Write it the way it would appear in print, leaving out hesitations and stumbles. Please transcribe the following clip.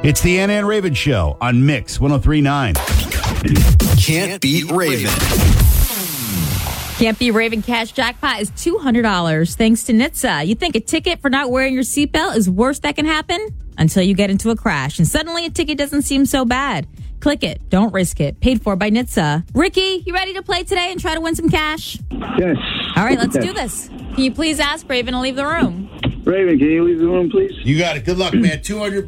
It's the Anna and Raven Show on Mix 103.9. Can't beat Raven. Can't Be Raven cash jackpot is $200 thanks to NHTSA. You think a ticket for not wearing your seatbelt is worst that can happen? Until you get into a crash, and suddenly a ticket doesn't seem so bad. Click it. Don't risk it. Paid for by NHTSA. Ricky, you ready to play today and try to win some cash? Yes. All right, let's do this. Can you please ask Raven to leave the room? Raven, can you leave the room, please? You got it. Good luck, man. 200